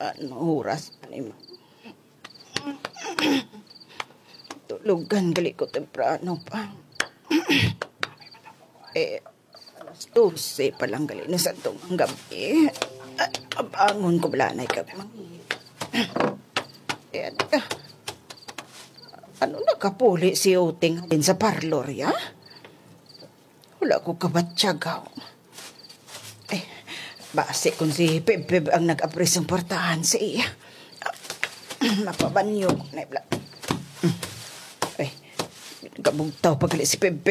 Ano oras ani mo? Tulugan gali ko temprano pa. Alas 12 pa lang gali na sa itong gabi. Abangon ko bala na ikapang. Ano nakapuli si Uting din sa parlor, ya? Wala ko kabatsagaw. Base kung si Peb ang nag-apres ng portahan sa iya. Mapabanyo ko na ibla. Kabugtaw pagkali si Peb.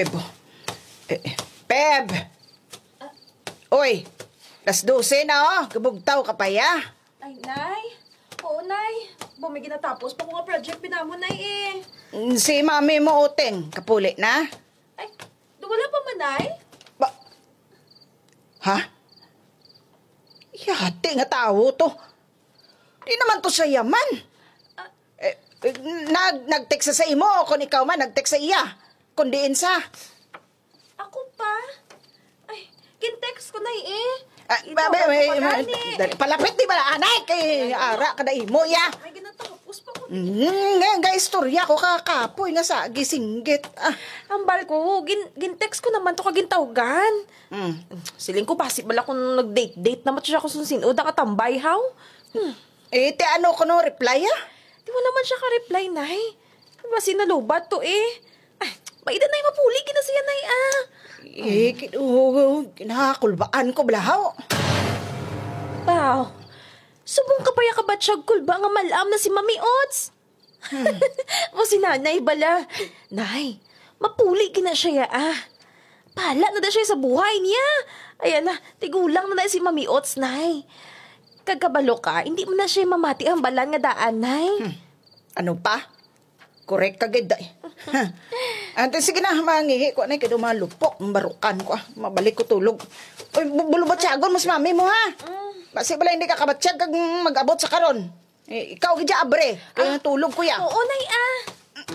Peb! Oy! Las 12 na, kabugtaw ka pa, ya? Ay, Nay? Oo, Nay. Bumigi na tapos pa ko nga project pinamo, Nay, eh. Si mami mo, Uting, kapuli na? Ay, wala pa man, Nay? Ha? Yate nga tao to. Di naman to sa yaman. Nag-text sa imo, kung ikaw man, nag-text sa iya. Kung diin sa. Ako pa? Ay, kin-text ko, Nay, eh. Palapit di ba na, anay? Kay ara ka na imo, ya. Ay, ginatapos pa ko. Nga istorya ko kakapoy nga sa gisinggit. Ambal ko, gin-text ko naman to kagintawgan. Siling ko, possible ako nag-date naman siya ako sa sinod, ang katambay, how? Te ano ko no reply, ya? Di mo naman siya ka-reply, Nay. Basi nalubat to, eh. Ay, maida, Nay, mapuli, ginasiya, Nay, Kinakulbaan ko blahaw. Wow. Subong kapaya ka ba tiyag kulba nga malam na si Mami Ots? O si Nanay bala. Nay, mapuli gina siya Pala na da siya sa buhay niya. Ayan na, tigulang na si Mami Ots, Nay. Kagkabalo ka, hindi mo na siya mamati ang balan nga daan, Nay. Ano pa? Correct ka gid day. Ante sige na mangihi ko na kay malupok ang barukan ko. Mabalik ko tulog. Oy bulubot siyagon mas mami mo ha. Basi bala hindi ka kabatsyag kag mag-abot sa karon. Ikaw gid abre kay tulog ko ya. Oo, Nay